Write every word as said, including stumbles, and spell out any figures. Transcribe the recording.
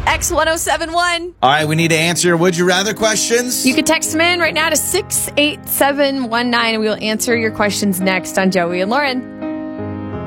X ten seventy-one. All right, we need to answer your Would You Rather questions. You can text them in right now to six eight seven one nine, and we will answer your questions next on Joey and Lauren.